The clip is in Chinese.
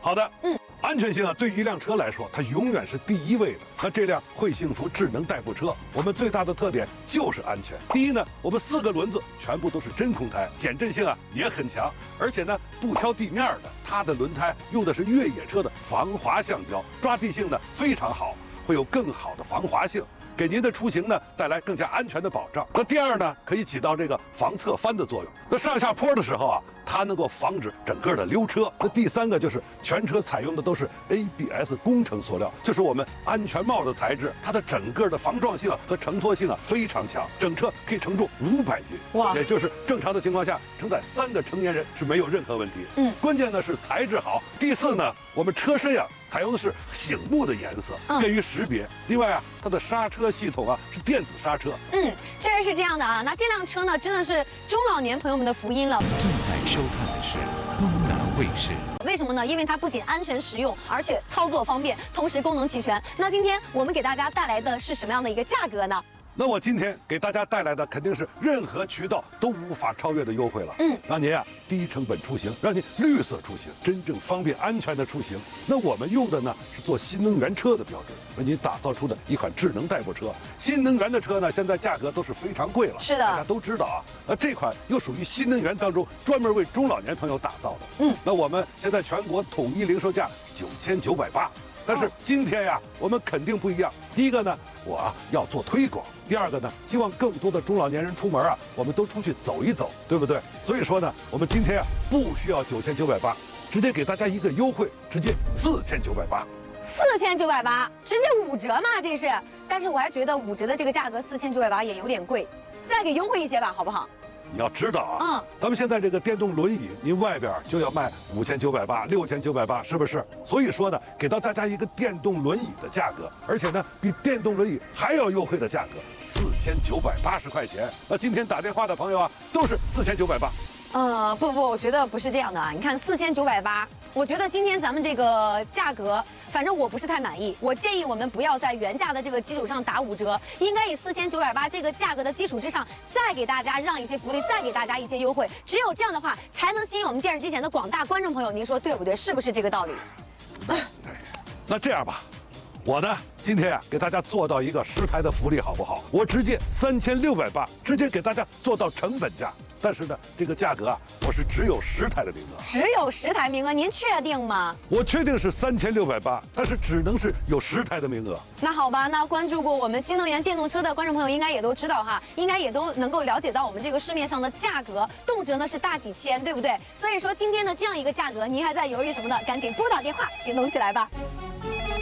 好的，安全性啊，对于一辆车来说，它永远是第一位的。那这辆会幸福智能代步车，我们最大的特点就是安全。第一呢，我们4个轮子全部都是真空胎，减震性啊也很强，而且呢不挑地面的，它的轮胎用的是越野车的防滑橡胶，抓地性呢非常好，会有更好的防滑性。给您的出行呢带来更加安全的保障。那第二呢，可以起到这个防侧翻的作用。那上下坡的时候啊，它能够防止整个的溜车。那第三个就是全车采用的都是 ABS 工程塑料，就是我们安全帽的材质，它的整个的防撞性和承托性啊非常强，整车可以承重500斤，哇，也就是正常的情况下承载3个成年人是没有任何问题。关键呢是材质好。第四呢，我们车身呀采用的是醒目的颜色，便于识别。另外啊，它的刹车系统啊是电子刹车。 确实是这样的啊。那这辆车呢，真的是中老年朋友们的福音了。 正在收看的是东南卫视。 为什么呢？因为它不仅安全实用，而且操作方便，同时功能齐全。那今天我们给大家带来的是什么样的一个价格呢？ 那我今天给大家带来的肯定是任何渠道都无法超越的优惠了。让您啊低成本出行，让您绿色出行，真正方便安全的出行。那我们用的呢是做新能源车的标准，为您打造出的一款智能代步车。新能源的车呢，现在价格都是非常贵了， 是的， 大家都知道啊。那这款又属于新能源当中专门为中老年朋友打造的。那我们现在全国统一零售价9980。但是今天呀，我们肯定不一样。第一个呢，我要做推广；第二个呢，希望更多的中老年人出门啊，我们都出去走一走，对不对？所以说呢，我们今天啊不需要9980，直接给大家一个优惠，直接4980。 4980，直接5折嘛，这是。但是我还觉得5折的这个价格4980也有点贵，再给优惠一些吧，好不好？ 你要知道啊，咱们现在这个电动轮椅，您外边就要卖5980、6980，是不是？所以说呢，给到大家一个电动轮椅的价格，而且呢，比电动轮椅还要优惠的价格，4980块钱。那今天打电话的朋友啊，都是4980。 不，我觉得不是这样的啊。你看4980，我觉得今天咱们这个价格，反正我不是太满意。我建议我们不要在原价的这个基础上打5折，应该以4980这个价格的基础之上，再给大家让一些福利，再给大家一些优惠。只有这样的话，才能吸引我们电视机前的广大观众朋友。您说对不对？是不是这个道理？ 那这样吧，我呢今天啊给大家做到一个10台的福利，好不好？我直接3680，直接给大家做到成本价。但是呢，这个价格啊，我是只有10台的名额， 只有10台名额，您确定吗？ 我确定是3680，但是只能是有10台的名额。 那好吧，那关注过我们新能源电动车的观众朋友应该也都知道哈，应该也都能够了解到我们这个市面上的价格，动辄呢是大几千，对不对？所以说今天的这样一个价格，您还在犹豫什么呢？赶紧拨打电话，行动起来吧。